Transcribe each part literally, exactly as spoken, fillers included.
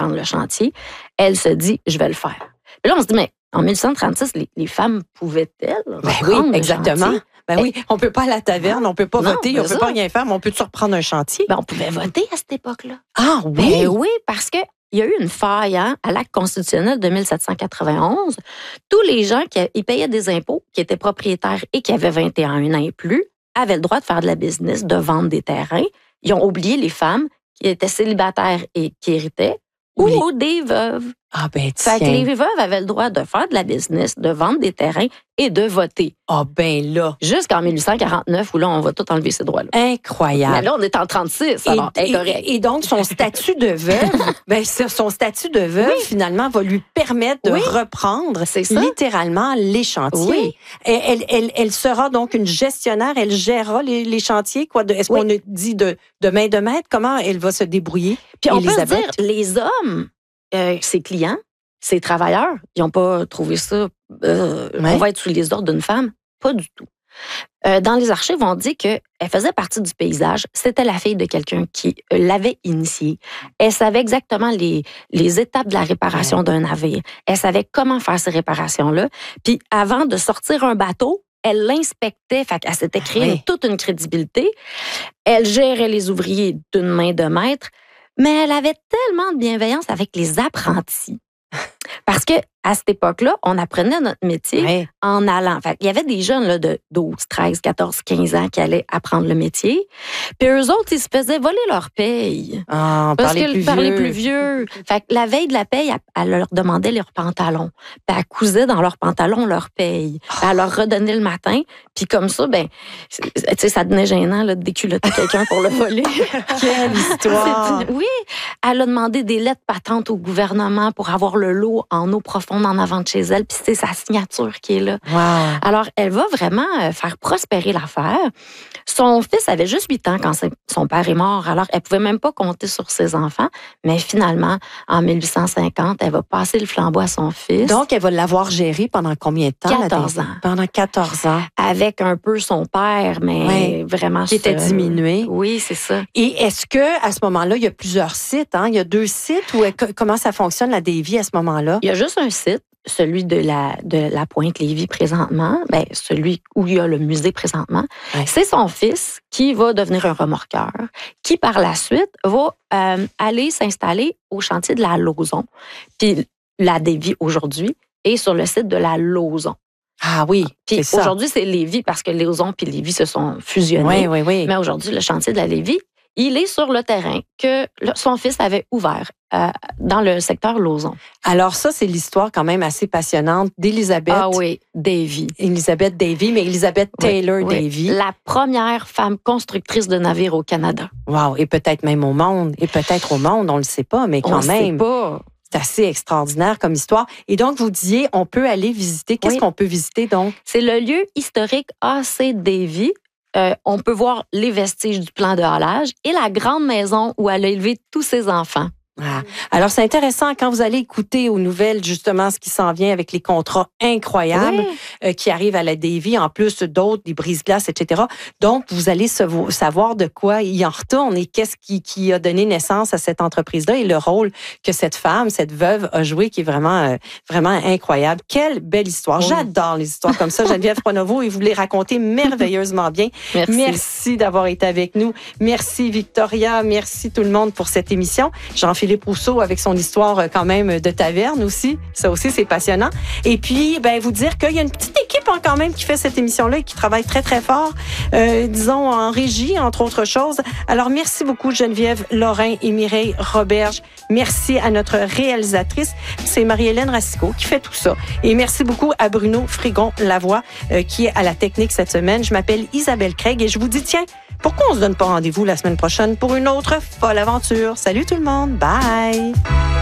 prendre le chantier. Elle se dit, je vais le faire. Et là, on se dit, mais en mille huit cent trente-six, les, les femmes pouvaient-elles ben oui, exactement. Ben oui, on peut pas aller à la taverne, on peut pas non, voter, on peut ça. pas rien faire, mais on peut toujours reprendre un chantier. Ben, on pouvait voter à cette époque-là. Ah oui? Ben oui, parce que il y a eu une faille hein, à l'acte constitutionnel de mille sept cent quatre-vingt-onze. Tous les gens qui ils payaient des impôts, qui étaient propriétaires et qui avaient vingt et un ans et plus, avaient le droit de faire de la business, de vendre des terrains. Ils ont oublié les femmes qui étaient célibataires et qui héritaient, ou oui. des veuves. Ah ben tiens. Fait que les veuves avaient le droit de faire de la business, de vendre des terrains et de voter. Ah ben là. Jusqu'en mille huit cent quarante-neuf, où là, on va tout enlever ces droits-là. Incroyable. Mais là, on est en trente-six, alors, et, et, et donc, son statut de veuve, ben, son statut de veuve, oui. finalement, va lui permettre de oui. reprendre littéralement les chantiers. Oui. Elle, elle, elle, elle sera donc une gestionnaire, elle gérera les, les chantiers, quoi. De, est-ce oui. qu'on dit de, de main de maître? Comment elle va se débrouiller? Puis on Elisabeth? peut se dire, les hommes, euh, ses clients, ses travailleurs, ils n'ont pas trouvé ça, euh, ouais. on va être sous les ordres d'une femme. Pas du tout. Euh, dans les archives, on dit qu'elle faisait partie du paysage. C'était la fille de quelqu'un qui l'avait initiée. Elle savait exactement les, les étapes de la réparation ouais. d'un navire. Elle savait comment faire ces réparations-là. Puis avant de sortir un bateau, elle l'inspectait. Fait qu'elle s'était créée oui. toute une crédibilité. Elle gérait les ouvriers d'une main de maître. Mais elle avait tellement de bienveillance avec les apprentis. Parce que à cette époque-là, on apprenait notre métier oui. en allant. Fait, il y avait des jeunes là, de douze, treize, quatorze, quinze ans qui allaient apprendre le métier. Puis eux autres, ils se faisaient voler leur paye. Ah, parce par les plus plus vieux. Fait que la veille de la paye, elle, elle leur demandait leurs pantalons. Puis elle cousait dans leurs pantalons leur paye. Puis elle leur redonnait le matin. Puis comme ça, ben, tu sais, ça devenait gênant là, de déculotter quelqu'un pour le voler. Quelle histoire! Oui, elle a demandé des lettres patentes au gouvernement pour avoir le lot en eau profonde en avant de chez elle, puis c'est sa signature qui est là. Wow. Alors, elle va vraiment faire prospérer l'affaire. Son fils avait juste huit ans quand son père est mort, alors elle pouvait même pas compter sur ses enfants, mais finalement, en mille huit cent cinquante, elle va passer le flambeau à son fils. Donc, elle va l'avoir géré pendant combien de temps? quatorze ans. Pendant quatorze ans. Avec un peu son père, mais oui. vraiment... Qui était diminué. Oui, c'est ça. Et est-ce que à ce moment-là, il y a plusieurs sites, hein? Il y a deux sites, ou comment ça fonctionne, la Davy, à ce moment-là? Il y a juste un site, celui de la, de la Pointe-Lévis présentement, ben, celui où il y a le musée présentement. Ouais. C'est son fils qui va devenir un remorqueur, qui par la suite va euh, aller s'installer au chantier de la Lauson. Puis la Davy aujourd'hui est sur le site de la Lauson. Ah oui, puis aujourd'hui, c'est Lévis parce que Lauson puis Lévis se sont fusionnés. Oui, oui, oui. Mais aujourd'hui, le chantier de la Lévis, il est sur le terrain que son fils avait ouvert euh, dans le secteur Lauson. Alors ça, c'est l'histoire quand même assez passionnante d'Elisabeth. Ah oui, Davy. Elisabeth Davy, mais Elisabeth Taylor oui, Davy. Oui. La première femme constructrice de navires au Canada. Wow, et peut-être même au monde. Et peut-être au monde, on ne le sait pas, mais quand on même. On ne sait pas. C'est assez extraordinaire comme histoire. Et donc, vous disiez, on peut aller visiter. Qu'est-ce oui. qu'on peut visiter donc? C'est le lieu historique A C Davy. Euh, on peut voir les vestiges du plan de halage et la grande maison où elle a élevé tous ses enfants. Ah. Alors, c'est intéressant quand vous allez écouter aux nouvelles, justement, ce qui s'en vient avec les contrats incroyables oui. euh, qui arrivent à la Davy, en plus d'autres, des brise-glaces, et cetera. Donc, vous allez savoir de quoi il en retourne et qu'est-ce qui, qui a donné naissance à cette entreprise-là et le rôle que cette femme, cette veuve a joué qui est vraiment, euh, vraiment incroyable. Quelle belle histoire. Oui. J'adore les histoires comme ça. Geneviève Pronovo, et vous les racontez merveilleusement bien. Merci. Merci d'avoir été avec nous. Merci, Victoria. Merci tout le monde pour cette émission. Jean-Philippe Rousseau avec son histoire quand même de taverne aussi. Ça aussi, c'est passionnant. Et puis, ben, vous dire qu'il y a une petite équipe hein, quand même qui fait cette émission-là et qui travaille très, très fort, euh, disons, en régie, entre autres choses. Alors, merci beaucoup, Geneviève, Lorrain et Mireille Roberge. Merci à notre réalisatrice, c'est Marie-Hélène Racicot qui fait tout ça. Et merci beaucoup à Bruno Frigon-Lavoie euh, qui est à la technique cette semaine. Je m'appelle Isabelle Craig et je vous dis, tiens, pourquoi on se donne pas rendez-vous la semaine prochaine pour une autre folle aventure? Salut tout le monde! Bye!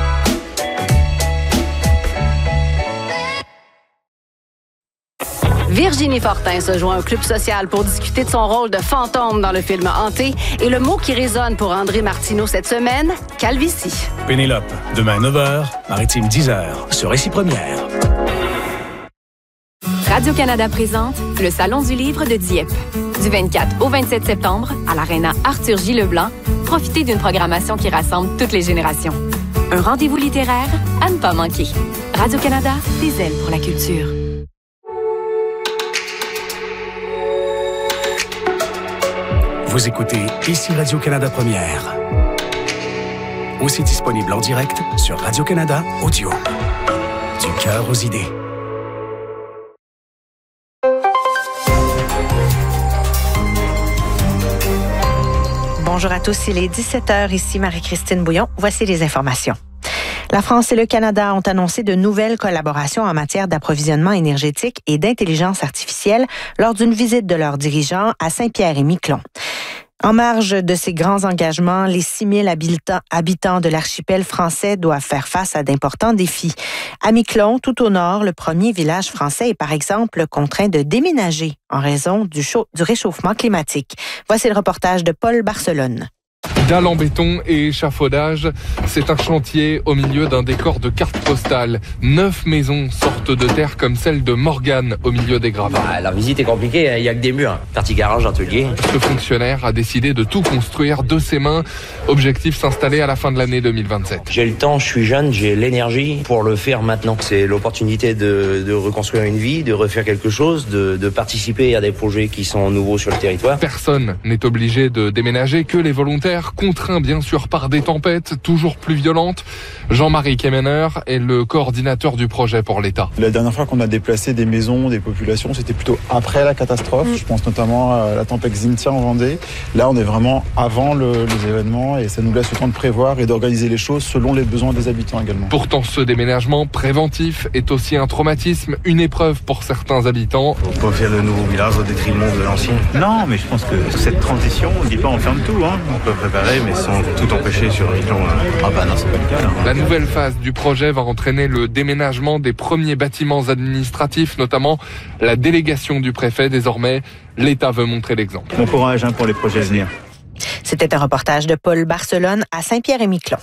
Virginie Fortin se joint au Club social pour discuter de son rôle de fantôme dans le film Hanté et le mot qui résonne pour André Martineau cette semaine, calvitie. Pénélope, demain neuf heures, Maritime dix heures, sur Récit Première. Radio-Canada présente le Salon du livre de Dieppe. Du vingt-quatre au vingt-sept septembre, à l'Aréna Arthur J. Leblanc, profitez d'une programmation qui rassemble toutes les générations. Un rendez-vous littéraire à ne pas manquer. Radio-Canada, des ailes pour la culture. Vous écoutez Ici Radio-Canada Première. Aussi disponible en direct sur Radio-Canada Audio. Du cœur aux idées. Bonjour à tous, il est dix-sept heures, ici Marie-Christine Bouillon. Voici les informations. La France et le Canada ont annoncé de nouvelles collaborations en matière d'approvisionnement énergétique et d'intelligence artificielle lors d'une visite de leurs dirigeants à Saint-Pierre-et-Miquelon. En marge de ces grands engagements, les six mille habitants, habitants de l'archipel français doivent faire face à d'importants défis. À Miquelon, tout au nord, le premier village français est par exemple contraint de déménager en raison du, chaud, du réchauffement climatique. Voici le reportage de Paul Barcelone. Dalles en béton et échafaudage, c'est un chantier au milieu d'un décor de cartes postales. Neuf maisons sortent de terre comme celle de Morgane au milieu des gravats. Ah, la visite est compliquée, il n'y a que des murs. Partie garage, atelier. Ce fonctionnaire a décidé de tout construire de ses mains. Objectif s'installer à la fin de l'année deux mille vingt-sept. J'ai le temps, je suis jeune, j'ai l'énergie pour le faire maintenant. C'est l'opportunité de, de reconstruire une vie, de refaire quelque chose, de, de participer à des projets qui sont nouveaux sur le territoire. Personne n'est obligé de déménager, que les volontaires, contraints bien sûr par des tempêtes toujours plus violentes. Jean-Marie Kemener est le coordinateur du projet pour l'État. La dernière fois qu'on a déplacé des maisons, des populations, c'était plutôt après la catastrophe. Mmh. Je pense notamment à la tempête Xynthia en Vendée. Là, on est vraiment avant le, les événements et ça nous laisse le temps de prévoir et d'organiser les choses selon les besoins des habitants également. Pourtant, ce déménagement préventif est aussi un traumatisme, une épreuve pour certains habitants. On peut faire le nouveau village au détriment de l'ancien. Non, mais je pense que cette transition, on ne dit pas on ferme tout. Hein. On peut préparer, mais sans tout empêcher sur Miquelon. Ah bah non, c'est pas le cas. Là. La nouvelle phase du projet va entraîner le déménagement des premiers bâtiments administratifs, notamment la délégation du préfet. Désormais, l'État veut montrer l'exemple. Bon courage hein, pour les projets à venir. C'était un reportage de Paul Barcelone à Saint-Pierre-et-Miquelon.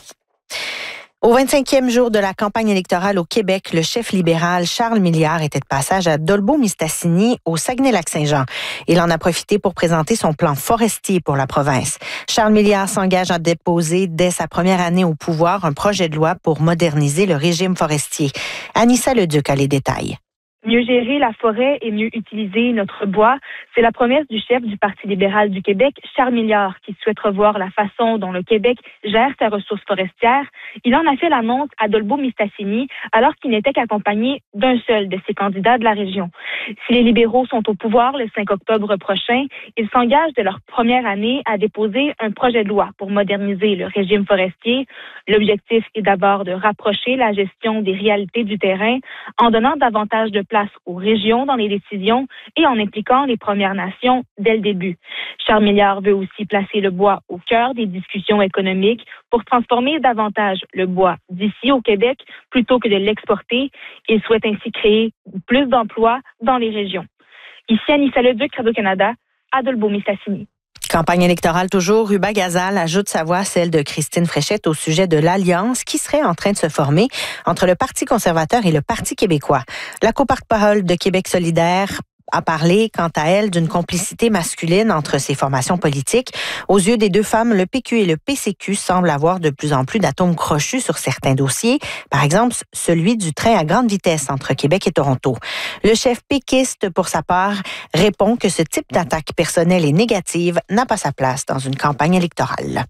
Au vingt-cinquième jour de la campagne électorale au Québec, le chef libéral Charles Milliard était de passage à Dolbeau-Mistassini, au Saguenay-Lac-Saint-Jean. Il en a profité pour présenter son plan forestier pour la province. Charles Milliard s'engage à déposer, dès sa première année au pouvoir, un projet de loi pour moderniser le régime forestier. Anissa Leduc a les détails. Mieux gérer la forêt et mieux utiliser notre bois, c'est la promesse du chef du Parti libéral du Québec, Charles Milliard, qui souhaite revoir la façon dont le Québec gère ses ressources forestières. Il en a fait l'annonce à Dolbeau-Mistassini, alors qu'il n'était qu'accompagné d'un seul de ses candidats de la région. Si les libéraux sont au pouvoir le cinq octobre prochain, ils s'engagent de leur première année à déposer un projet de loi pour moderniser le régime forestier. L'objectif est d'abord de rapprocher la gestion des réalités du terrain en donnant davantage de place aux régions dans les décisions et en impliquant les Premières Nations dès le début. Charles Milliard veut aussi placer le bois au cœur des discussions économiques pour transformer davantage le bois d'ici au Québec plutôt que de l'exporter. Il souhaite ainsi créer plus d'emplois dans les régions. Ici Anissa Leduc, Radio-Canada, à Dolbeau-Mistassini. Campagne électorale toujours, Ruba Gazal ajoute sa voix à celle de Christine Fréchette au sujet de l'alliance qui serait en train de se former entre le Parti conservateur et le Parti québécois. La co-porte-parole de Québec solidaire a parlé, quant à elle, d'une complicité masculine entre ces formations politiques. Aux yeux des deux femmes, le P Q et le P C Q semblent avoir de plus en plus d'atomes crochus sur certains dossiers. Par exemple, celui du train à grande vitesse entre Québec et Toronto. Le chef péquiste, pour sa part, répond que ce type d'attaque personnelle et négative n'a pas sa place dans une campagne électorale.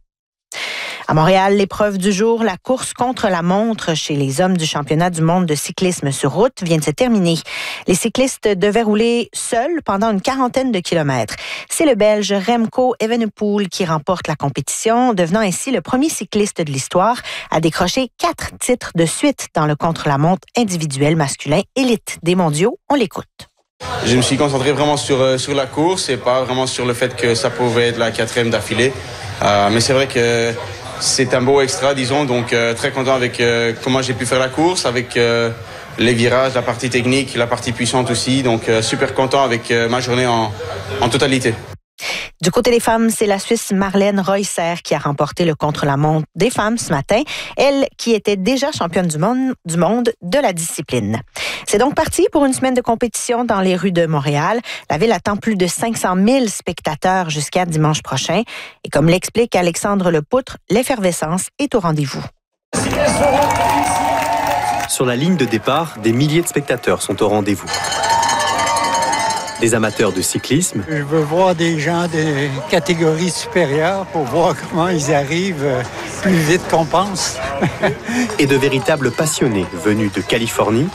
À Montréal, l'épreuve du jour, la course contre la montre chez les hommes du championnat du monde de cyclisme sur route vient de se terminer. Les cyclistes devaient rouler seuls pendant une quarantaine de kilomètres. C'est le Belge Remco Evenepoel qui remporte la compétition, devenant ainsi le premier cycliste de l'histoire à décrocher quatre titres de suite dans le contre-la-montre individuel masculin élite des mondiaux. On l'écoute. Je me suis concentré vraiment sur, euh, sur la course et pas vraiment sur le fait que ça pouvait être la quatrième d'affilée. Euh, mais c'est vrai que c'est un beau extra, disons, donc euh, très content avec euh, comment j'ai pu faire la course, avec euh, les virages, la partie technique, la partie puissante aussi. Donc euh, super content avec euh, ma journée en, en totalité. Du côté des femmes, c'est la Suisse Marlène Reusser qui a remporté le contre-la-montre des femmes ce matin, elle qui était déjà championne du monde, du monde de la discipline. C'est donc parti pour une semaine de compétition dans les rues de Montréal. La ville attend plus de cinq cent mille spectateurs jusqu'à dimanche prochain. Et comme l'explique Alexandre Lepoutre, l'effervescence est au rendez-vous. Sur la ligne de départ, des milliers de spectateurs sont au rendez-vous. Des amateurs de cyclisme. Je veux voir des gens de catégories supérieures pour voir comment ils arrivent plus vite qu'on pense. Et de véritables passionnés venus de Californie,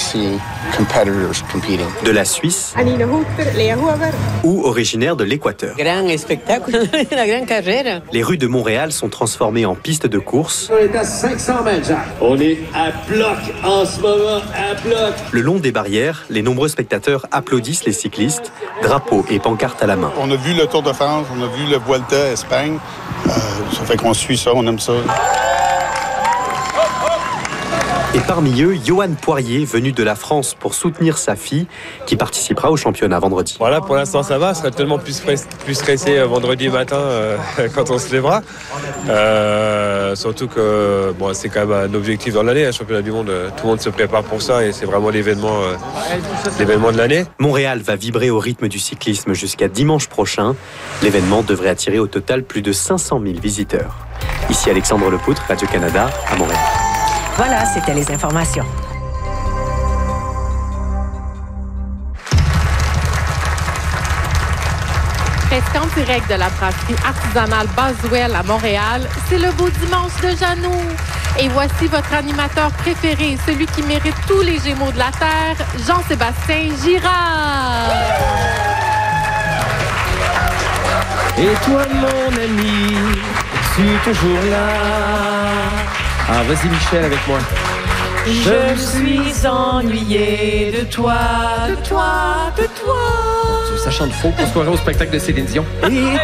de la Suisse ou originaires de l'Équateur. Grand spectacle, la grande carrière. Les rues de Montréal sont transformées en pistes de course. On est à cinq cents mètres, Jacques. On est à bloc en ce moment, à bloc. Le long des barrières, les nombreux spectateurs applaudissent les cyclistes, drapeaux et pancartes à la main. On a vu le Tour de France, on a vu le Vuelta Espagne. Euh, ça fait qu'on suit ça, on aime ça. Et parmi eux, Yoann Poirier, venu de la France pour soutenir sa fille, qui participera au championnat vendredi. Voilà, pour l'instant ça va, ça sera tellement plus, plus stressé vendredi matin euh, quand on se lèvera. Euh, surtout que bon, c'est quand même un objectif dans l'année, un championnat du monde, tout le monde se prépare pour ça et c'est vraiment l'événement, euh, l'événement de l'année. Montréal va vibrer au rythme du cyclisme jusqu'à dimanche prochain. L'événement devrait attirer au total plus de cinq cent mille visiteurs. Ici Alexandre Lepoutre, Radio-Canada, à Montréal. Voilà, c'était les informations. Presque en direct de la brasserie artisanale Boswell à Montréal, c'est le beau dimanche de Jeannot. Et voici votre animateur préféré, celui qui mérite tous les Gémeaux de la Terre, Jean-Sébastien Girard. Et toi, mon ami, tu toujours là? Ah, vas-y, Michel, avec moi. Je suis ennuyé de toi, de toi, de toi. Ça chante faux pour se croirer au spectacle de Céline Dion. Et